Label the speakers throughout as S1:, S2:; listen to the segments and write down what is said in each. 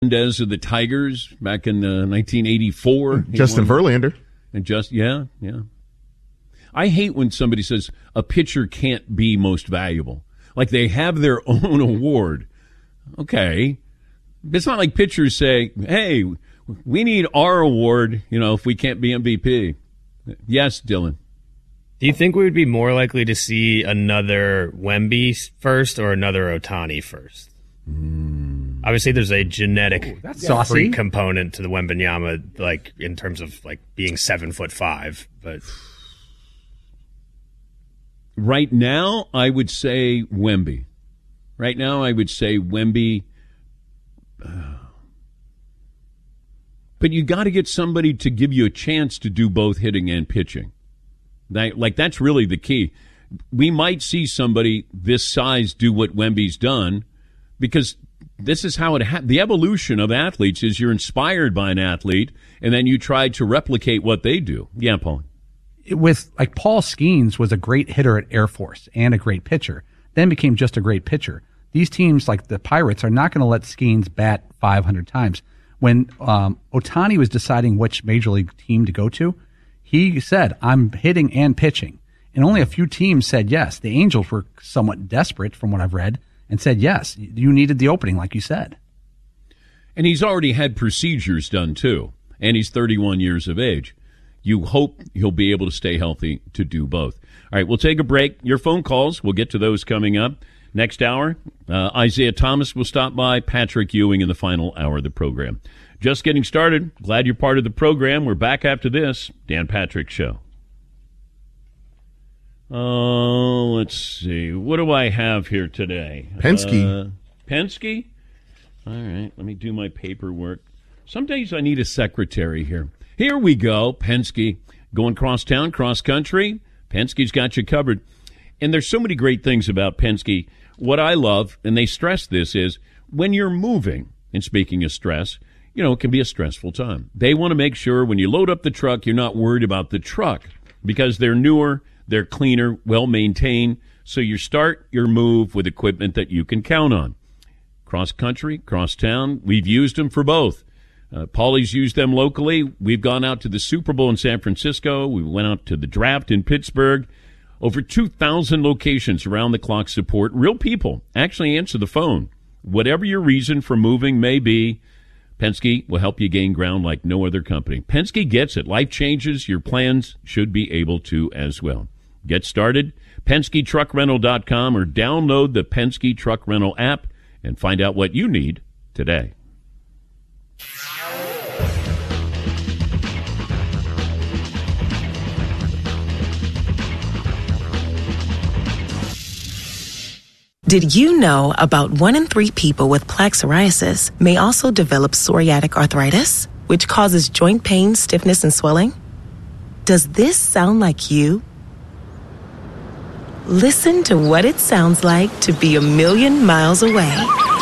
S1: Mendez of the Tigers back in 1984.
S2: Justin Verlander.
S1: And yeah. I hate when somebody says a pitcher can't be most valuable. Like they have their own award. Okay. It's not like pitchers say, hey, we need our award, if we can't be MVP. Yes, Dylan.
S3: Do you think we would be more likely to see another Wemby first or another Ohtani first? Obviously, there's a genetic freak component to the Wembanyama, like in terms of like being 7'5", but
S1: right now, I would say Wemby. But you got to get somebody to give you a chance to do both hitting and pitching. That's really the key. We might see somebody this size do what Wemby's done because this is how the evolution of athletes is you're inspired by an athlete and then you try to replicate what they do. Yeah, Paul.
S4: Paul Skeens was a great hitter at Air Force and a great pitcher, then became just a great pitcher. These teams like the Pirates are not going to let Skeens bat 500 times. When Ohtani was deciding which major league team to go to, he said, I'm hitting and pitching. And only a few teams said yes. The Angels were somewhat desperate, from what I've read, and said yes. You needed the opening, like you said.
S1: And he's already had procedures done, too. And he's 31 years of age. You hope he'll be able to stay healthy to do both. All right, we'll take a break. Your phone calls, we'll get to those coming up. Next hour, Isaiah Thomas will stop by, Patrick Ewing in the final hour of the program. Just getting started. Glad you're part of the program. We're back after this. Dan Patrick Show. Let's see. What do I have here today?
S2: Penske.
S1: Penske? All right, let me do my paperwork. Some days I need a secretary here. Here we go. Penske going cross town, cross country. Penske's got you covered. And there's so many great things about Penske. What I love, and they stress this, is when you're moving, and speaking of stress, it can be a stressful time. They want to make sure when you load up the truck, you're not worried about the truck because they're newer, they're cleaner, well-maintained, so you start your move with equipment that you can count on. Cross country, cross town, we've used them for both. Paulie's used them locally. We've gone out to the Super Bowl in San Francisco. We went out to the draft in Pittsburgh. Over 2,000 locations around the clock support. Real people actually answer the phone. Whatever your reason for moving may be, Penske will help you gain ground like no other company. Penske gets it. Life changes. Your plans should be able to as well. Get started. PenskeTruckRental.com or download the Penske Truck Rental app and find out what you need today.
S5: Did you know about 1 in 3 people with plaque psoriasis may also develop psoriatic arthritis, which causes joint pain, stiffness, and swelling? Does this sound like you? Listen to what it sounds like to be a million miles away.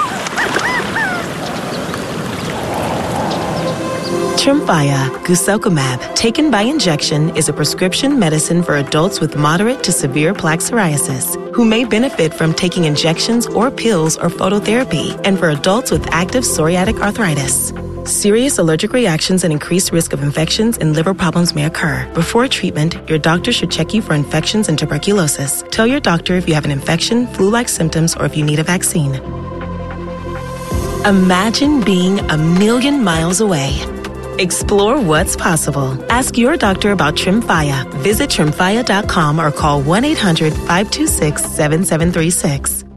S5: Tremfya guselkumab, taken by injection, is a prescription medicine for adults with moderate to severe plaque psoriasis who may benefit from taking injections or pills or phototherapy, and for adults with active psoriatic arthritis. Serious allergic reactions and increased risk of infections and liver problems may occur. Before treatment, your doctor should check you for infections and tuberculosis. Tell your doctor if you have an infection, flu-like symptoms, or if you need a vaccine. Imagine being a million miles away. Explore what's possible. Ask your doctor about Tremfya. Visit Tremfya.com or call 1-800-526-7736.